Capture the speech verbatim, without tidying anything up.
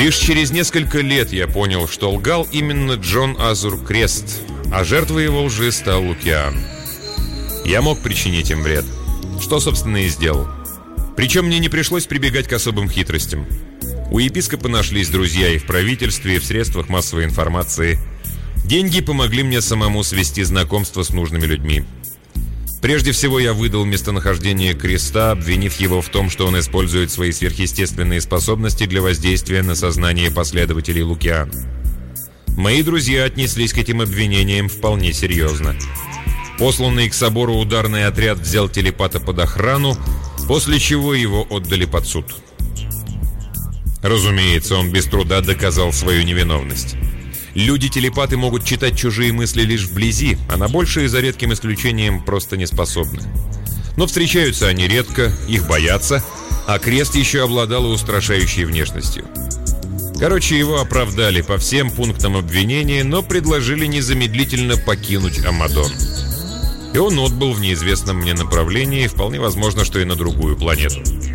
Лишь через несколько лет я понял, что лгал именно Джон Азур Крест, а жертвой его лжи стал Лукиан. Я мог причинить им вред, что, собственно, и сделал. Причем мне не пришлось прибегать к особым хитростям. У епископа нашлись друзья и в правительстве, и в средствах массовой информации. Деньги помогли мне самому свести знакомство с нужными людьми. Прежде всего, я выдал местонахождение Креста, обвинив его в том, что он использует свои сверхъестественные способности для воздействия на сознание последователей Лукиана. Мои друзья отнеслись к этим обвинениям вполне серьезно. Посланный к собору ударный отряд взял телепата под охрану, после чего его отдали под суд. Разумеется, он без труда доказал свою невиновность. Люди-телепаты могут читать чужие мысли лишь вблизи, а на большее, за редким исключением, просто не способны. Но встречаются они редко, их боятся, а Крест еще обладал устрашающей внешностью. Короче, его оправдали по всем пунктам обвинения, но предложили незамедлительно покинуть Амадон. И он отбыл в неизвестном мне направлении, вполне возможно, что и на другую планету.